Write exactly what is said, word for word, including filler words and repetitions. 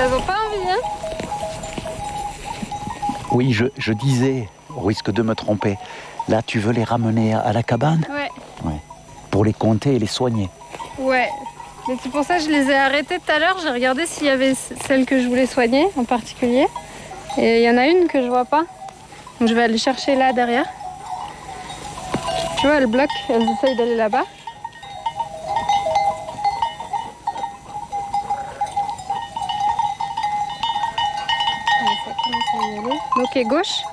Elles ont pas envie, hein? Oui, je, je disais, au risque de me tromper, là tu veux les ramener à la cabane? Ouais. Ouais. Pour les compter et les soigner. Ouais. Mais c'est pour ça que je les ai arrêtées tout à l'heure. J'ai regardé s'il y avait celle que je voulais soigner en particulier. Et il y en a une que je vois pas. Donc je vais aller chercher là derrière. Tu vois, elles bloquent, elles essayent d'aller là-bas. Ça commence à y aller. Ok, gauche.